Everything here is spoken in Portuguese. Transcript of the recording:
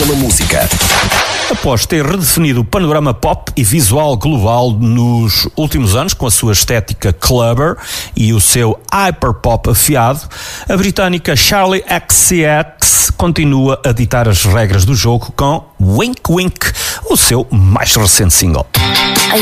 pela música. Após ter redefinido o panorama pop e visual global nos últimos anos, com a sua estética clubber e o seu hyperpop afiado, a britânica Charli XCX continua a ditar as regras do jogo com Wink Wink, o seu mais recente single.